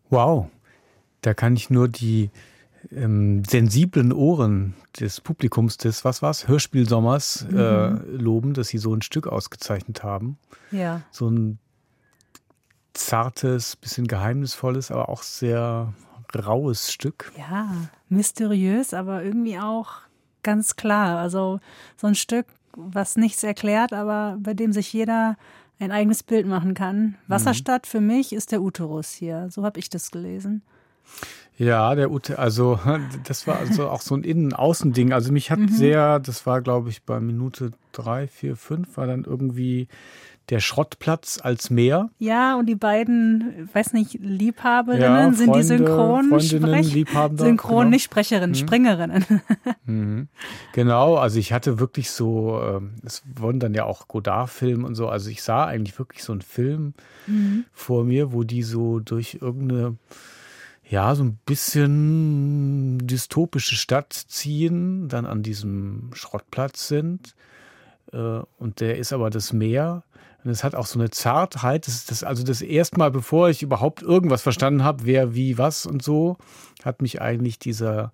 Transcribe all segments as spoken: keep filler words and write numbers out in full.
Wow, da kann ich nur die ähm, sensiblen Ohren des Publikums des, was war's, Hörspielsommers mhm. äh, loben, dass sie so ein Stück ausgezeichnet haben. Ja. So ein zartes, bisschen geheimnisvolles, aber auch sehr raues Stück. Ja, mysteriös, aber irgendwie auch ganz klar. Also so ein Stück, was nichts erklärt, aber bei dem sich jeder ein eigenes Bild machen kann. Wasserstadt für mich ist der Uterus hier. So habe ich das gelesen. Ja, der Ute, also das war also auch so ein Innen-Außen-Ding. Also mich hat Mhm. sehr, das war glaube ich bei Minute drei, vier, fünf, war dann irgendwie der Schrottplatz als Meer. Ja, und die beiden, weiß nicht, Liebhaberinnen Ja, sind die Freunde, synchron Freundinnen, Sprech Liebhaber, synchron, genau. nicht Sprecherinnen, Mhm. Springerinnen. Mhm. Genau, also ich hatte wirklich so, ähm, es wurden dann ja auch Godard-Filme und so, also ich sah eigentlich wirklich so einen Film Mhm. vor mir, wo die so durch irgendeine, ja, so ein bisschen dystopische Stadt ziehen, dann an diesem Schrottplatz sind äh, und der ist aber das Meer. Und es hat auch so eine Zartheit. Das ist das, also das erste Mal, bevor ich überhaupt irgendwas verstanden habe, wer, wie, was und so, hat mich eigentlich dieser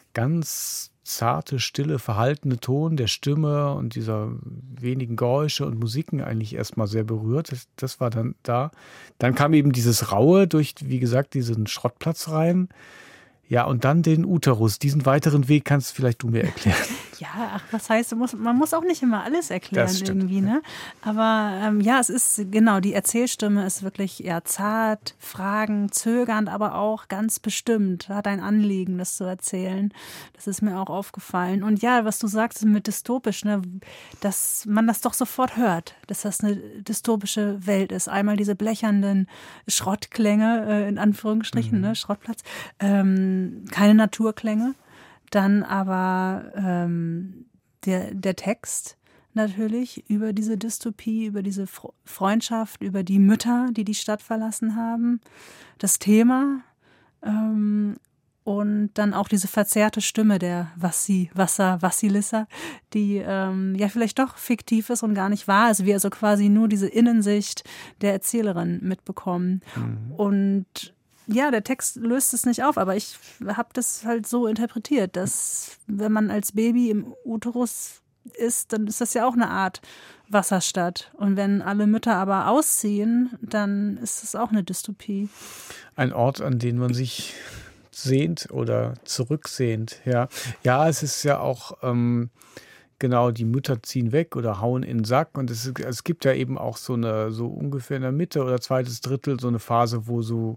ganz zarte, stille, verhaltene Ton der Stimme und dieser wenigen Geräusche und Musiken eigentlich erstmal sehr berührt. Das, das war dann da. Dann kam eben dieses Raue durch, wie gesagt, diesen Schrottplatz rein. Ja, und dann den Uterus. Diesen weiteren Weg kannst vielleicht du mir erklären. Ja, ach, was heißt, muss, man muss auch nicht immer alles erklären irgendwie, ne? Aber ähm, ja, es ist, genau, die Erzählstimme ist wirklich eher zart, fragend, zögernd, aber auch ganz bestimmt. Hat ein Anliegen, das zu erzählen. Das ist mir auch aufgefallen. Und ja, was du sagst mit dystopisch, ne, dass man das doch sofort hört, dass das eine dystopische Welt ist. Einmal diese blechernden Schrottklänge, äh, in Anführungsstrichen, mhm. ne, Schrottplatz, ähm, keine Naturklänge. Dann aber ähm, der, der Text natürlich über diese Dystopie, über diese Freundschaft, über die Mütter, die die Stadt verlassen haben, das Thema ähm, und dann auch diese verzerrte Stimme der Vassi, Wasser, Vassilissa, die ähm, ja vielleicht doch fiktiv ist und gar nicht wahr ist. Wir also quasi nur diese Innensicht der Erzählerin mitbekommen. Mhm. Und ja, der Text löst es nicht auf, aber ich habe das halt so interpretiert, dass wenn man als Baby im Uterus ist, dann ist das ja auch eine Art Wasserstadt. Und wenn alle Mütter aber ausziehen, dann ist das auch eine Dystopie. Ein Ort, an den man sich sehnt oder zurücksehnt. Ja, ja, es ist ja auch ähm, genau, die Mütter ziehen weg oder hauen in den Sack. Und es, es gibt ja eben auch so eine, so ungefähr in der Mitte oder zweites Drittel so eine Phase, wo so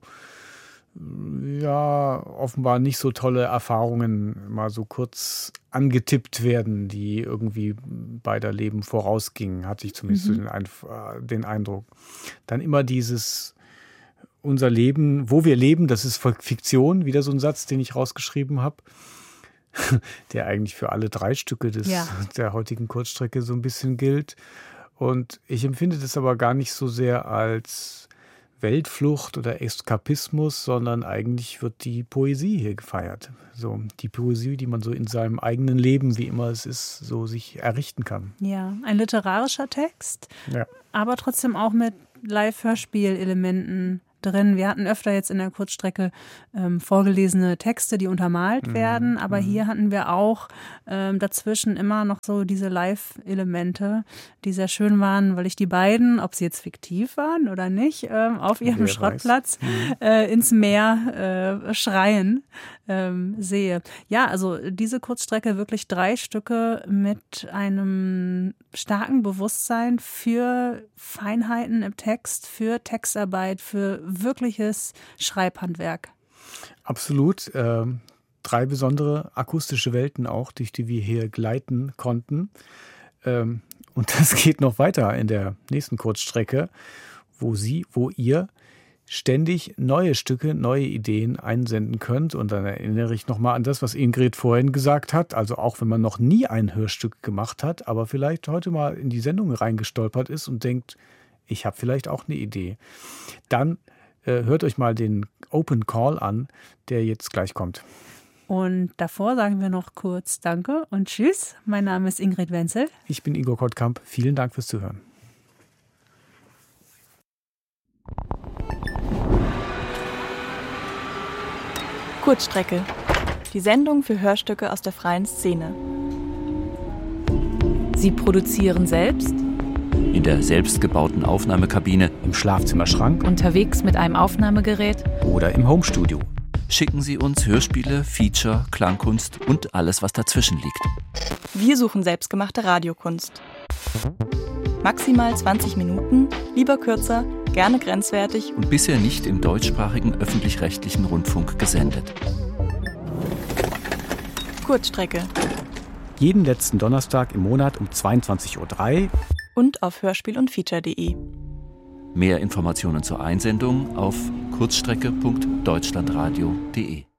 ja, offenbar nicht so tolle Erfahrungen mal so kurz angetippt werden, die irgendwie beider Leben vorausgingen, hatte ich zumindest mhm. den, den Eindruck. Dann immer dieses, unser Leben, wo wir leben, das ist Fiktion, wieder so ein Satz, den ich rausgeschrieben habe, der eigentlich für alle drei Stücke des, ja. der heutigen Kurzstrecke so ein bisschen gilt. Und ich empfinde das aber gar nicht so sehr als Weltflucht oder Eskapismus, sondern eigentlich wird die Poesie hier gefeiert. So die Poesie, die man so in seinem eigenen Leben, wie immer es ist, so sich errichten kann. Ja, ein literarischer Text, ja. aber trotzdem auch mit Live-Hörspiel-Elementen drin. Wir hatten öfter jetzt in der Kurzstrecke ähm, vorgelesene Texte, die untermalt mhm. werden, aber mhm. hier hatten wir auch ähm, dazwischen immer noch so diese Live-Elemente, die sehr schön waren, weil ich die beiden, ob sie jetzt fiktiv waren oder nicht, ähm, auf ihrem Wer Schrottplatz mhm. äh, ins Meer äh, schreien ähm, sehe. Ja, also diese Kurzstrecke wirklich drei Stücke mit einem starken Bewusstsein für Feinheiten im Text, für Textarbeit, für wirkliches Schreibhandwerk. Absolut. Ähm, drei besondere akustische Welten auch, durch die wir hier gleiten konnten. Ähm, und das geht noch weiter in der nächsten Kurzstrecke, wo Sie, wo ihr ständig neue Stücke, neue Ideen einsenden könnt. Und dann erinnere ich nochmal an das, was Ingrid vorhin gesagt hat. Also auch wenn man noch nie ein Hörstück gemacht hat, aber vielleicht heute mal in die Sendung reingestolpert ist und denkt, ich habe vielleicht auch eine Idee. Dann äh, hört euch mal den Open Call an, der jetzt gleich kommt. Und davor sagen wir noch kurz Danke und Tschüss. Mein Name ist Ingrid Wenzel. Ich bin Igor Kottkamp. Vielen Dank fürs Zuhören. Kurzstrecke. Die Sendung für Hörstücke aus der freien Szene. Sie produzieren selbst, in der selbstgebauten Aufnahmekabine, im Schlafzimmerschrank, unterwegs mit einem Aufnahmegerät oder im Homestudio. Schicken Sie uns Hörspiele, Feature, Klangkunst und alles, was dazwischen liegt. Wir suchen selbstgemachte Radiokunst. Maximal zwanzig Minuten, lieber kürzer, gerne grenzwertig und bisher nicht im deutschsprachigen öffentlich-rechtlichen Rundfunk gesendet. Kurzstrecke. Jeden letzten Donnerstag im Monat um zweiundzwanzig Uhr drei und auf hörspiel und feature punkt de. Mehr Informationen zur Einsendung auf kurzstrecke punkt deutschlandradio punkt de.